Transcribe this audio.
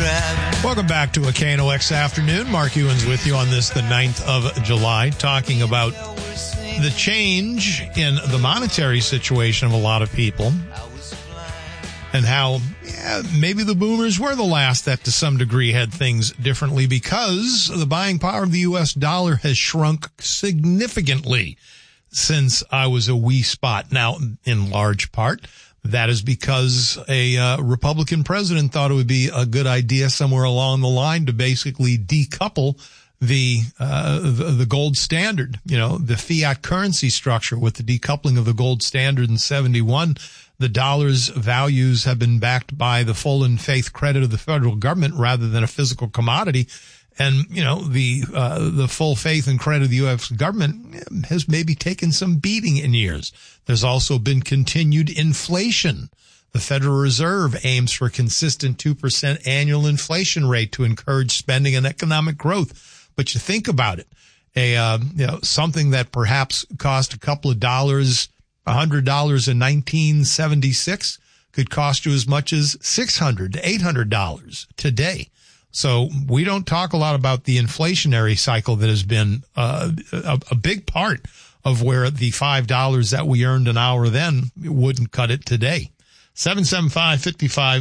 Welcome back to a KNOX Afternoon. Mark Ewens with you on this, the 9th of July, talking about the change in the monetary situation of a lot of people and how maybe the boomers were the last that to some degree had things differently because the buying power of the U.S. dollar has shrunk significantly since I was a wee spot. Now, in large part, that is because a Republican president thought it would be a good idea somewhere along the line to basically decouple the gold standard, the fiat currency structure. With the decoupling of the gold standard in 71, the dollar's values have been backed by the full and faith credit of the federal government rather than a physical commodity. And, the full faith and credit of the U.S. government has maybe taken some beating in years. There's also been continued inflation. The Federal Reserve aims for a consistent 2% annual inflation rate to encourage spending and economic growth. But you think about it, something that perhaps cost a couple of dollars, $100 in 1976 could cost you as much as $600 to $800 today. So we don't talk a lot about the inflationary cycle that has been a big part of where the $5 that we earned an hour then wouldn't cut it today. 775-55